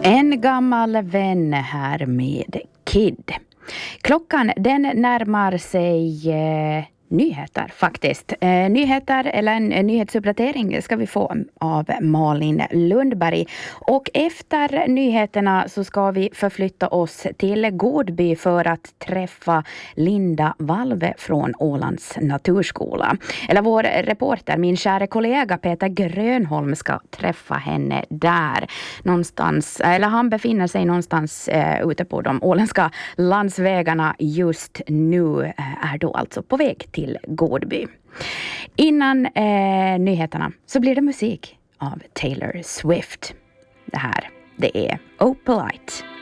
En gammal vän här med Kid. Klockan den närmar sig nyheter faktiskt. Nyheter eller en nyhetsuppdatering ska vi få av Malin Lundberg. Och efter nyheterna så ska vi förflytta oss till Godby för att träffa Linda Valve från Ålands naturskola. Eller vår reporter, min kära kollega Peter Grönholm ska träffa henne där. Någonstans, eller han befinner sig någonstans ute på de åländska landsvägarna just nu. Är då alltså på väg till Godby. Innan nyheterna så blir det musik av Taylor Swift. Det här, det är Oh Polite.